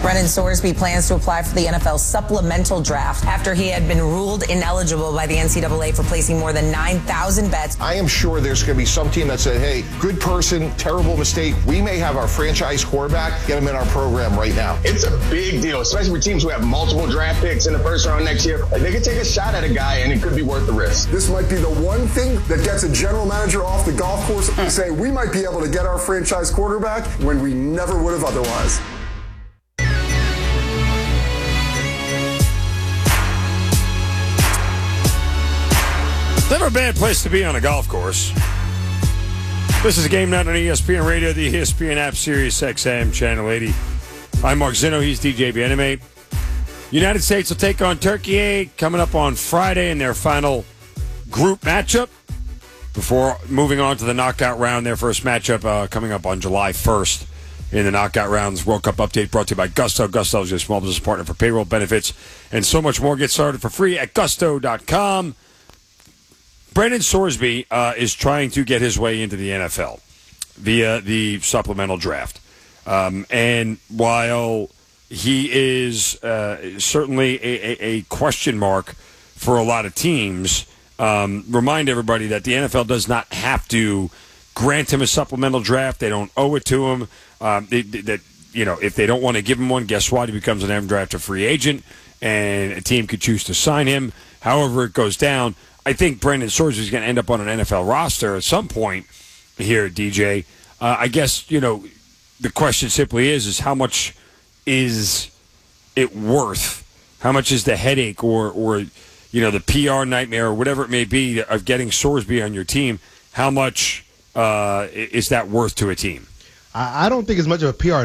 Brennan Sorsby plans to apply for the NFL supplemental draft after he had been ruled ineligible by the NCAA for placing more than 9,000 bets. I am sure there's going to be some team that said, hey, good person, terrible mistake. We may have our franchise quarterback, get him in our program right now. It's a big deal, especially for teams who have multiple draft picks in the first round next year. They could take a shot at a guy, and it could be worth the risk. This might be the one thing that gets a general manager off the golf course and say, we might be able to get our franchise quarterback when we never would have otherwise. Never a bad place to be on a golf course. This is Game Night on ESPN Radio, the ESPN app, Sirius XM, Channel 80. I'm Mark Zinno. He's DJ Bieneme. United States will take on Turkey coming up on Friday in their final group matchup before moving on to the knockout round. Their first matchup coming up on July 1st in the knockout rounds. World Cup update brought to you by Gusto. Gusto is your small business partner for payroll benefits and so much more. Get started for free at gusto.com. Brennan Sorsby is trying to get his way into the NFL via the supplemental draft. And while he is certainly a question mark for a lot of teams, remind everybody that the NFL does not have to grant him a supplemental draft. They don't owe it to him. If they don't want to give him one, guess what? He becomes an undrafted free agent, and a team could choose to sign him. However it goes down, I think Brennan Sorsby is going to end up on an NFL roster at some point here, DJ. I guess, the question simply is how much is it worth? How much is the headache or the PR nightmare or whatever it may be of getting Sorsby on your team? How much is that worth to a team? I don't think it's much of a PR